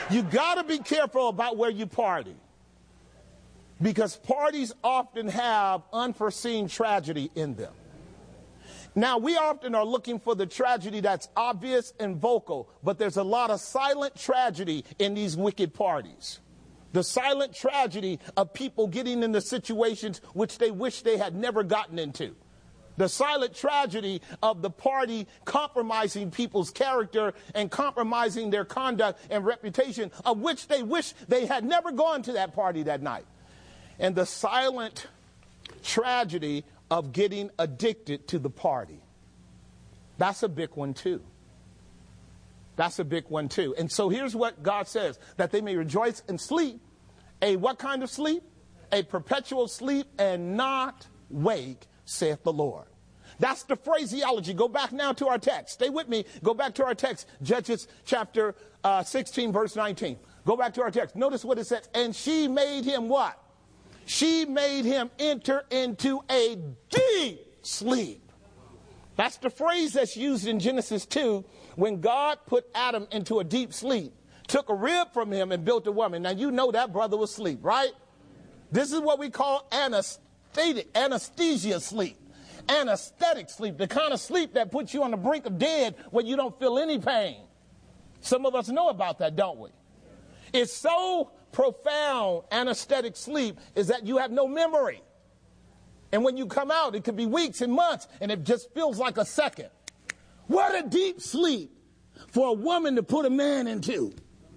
You got to be careful about where you party, because parties often have unforeseen tragedy in them. Now, we often are looking for the tragedy that's obvious and vocal, but there's a lot of silent tragedy in these wicked parties. The silent tragedy of people getting into situations which they wish they had never gotten into. The silent tragedy of the party compromising people's character and compromising their conduct and reputation, of which they wish they had never gone to that party that night. And the silent tragedy of getting addicted to the party. That's a big one too. That's a big one too. And so here's what God says, that they may rejoice and sleep. A what kind of sleep? A perpetual sleep and not wake, saith the Lord. That's the phraseology. Go back now to our text. Stay with me. Go back to our text. Judges chapter 16, verse 19. Go back to our text. Notice what it says. And she made him what? She made him enter into a deep sleep. That's the phrase that's used in Genesis 2 when God put Adam into a deep sleep, took a rib from him and built a woman. Now you know that brother was asleep, right? This is what we call anesthesia sleep. Anesthetic sleep, the kind of sleep that puts you on the brink of dead when you don't feel any pain. Some of us know about that, don't we? It's so profound, anesthetic sleep, is that you have no memory. And when you come out, it could be weeks and months, and it just feels like a second. What a deep sleep for a woman to put a man into.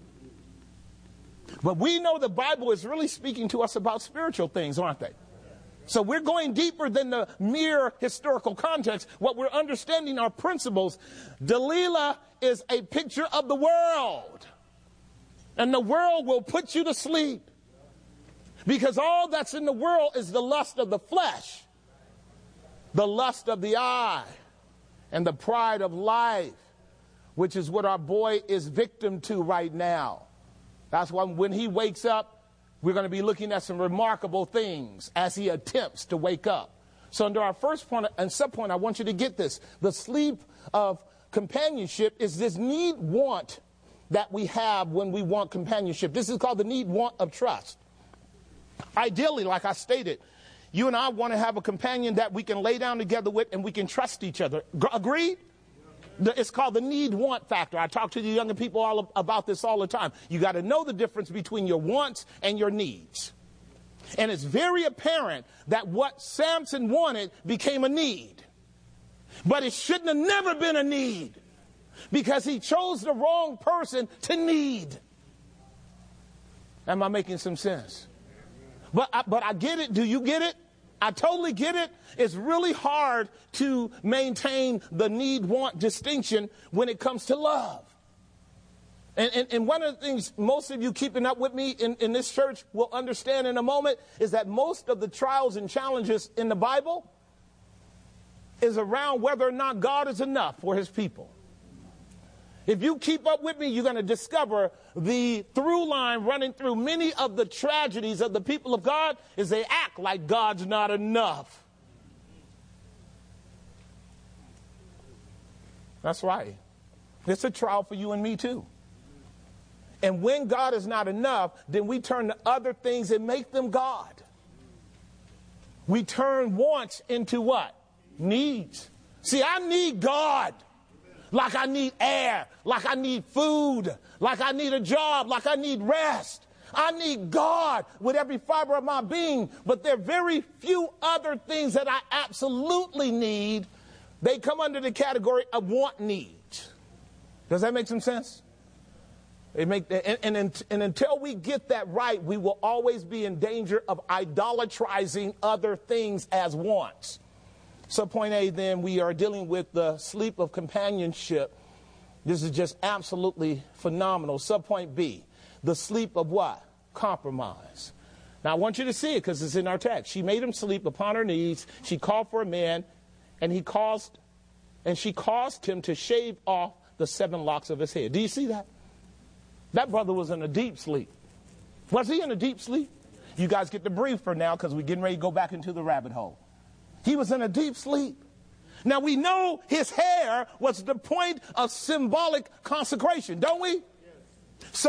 But we know the Bible is really speaking to us about spiritual things, aren't they? So we're going deeper than the mere historical context. What we're understanding are principles. Delilah is a picture of the world. And the world will put you to sleep. Because all that's in the world is the lust of the flesh, the lust of the eye, and the pride of life, which is what our boy is victim to right now. That's why when he wakes up, we're going to be looking at some remarkable things as he attempts to wake up. So under our first point and sub-point, I want you to get this. The sleep of companionship is this need-want that we have when we want companionship. This is called the need-want of trust. Ideally, like I stated, you and I want to have a companion that we can lay down together with and we can trust each other. Agreed? It's called the need-want factor. I talk to the younger people all about this all the time. You got to know the difference between your wants and your needs. And it's very apparent that what Samson wanted became a need. But it shouldn't have never been a need, because he chose the wrong person to need. Am I making some sense? But I get it. Do you get it? I totally get it. It's really hard to maintain the need-want distinction when it comes to love. And one of the things most of you keeping up with me in this church will understand in a moment is that most of the trials and challenges in the Bible is around whether or not God is enough for his people. If you keep up with me, you're going to discover the through line running through many of the tragedies of the people of God is they act like God's not enough. That's right. It's a trial for you and me too. And when God is not enough, then we turn to other things and make them God. We turn wants into what? Needs. See, I need God. Like I need air, like I need food, like I need a job, like I need rest. I need God with every fiber of my being, but there are very few other things that I absolutely need. They come under the category of want needs. Does that make some sense? And until we get that right, we will always be in danger of idolatrizing other things as wants. So point A, then, we are dealing with the sleep of companionship. This is just absolutely phenomenal. Subpoint B, the sleep of what? Compromise. Now, I want you to see it because it's in our text. She made him sleep upon her knees. She called for a man, and she caused him to shave off the 7 locks of his head. Do you see that? That brother was in a deep sleep. Was he in a deep sleep? You guys get the brief for now because we're getting ready to go back into the rabbit hole. He was in a deep sleep. Now we know his hair was the point of symbolic consecration, don't we?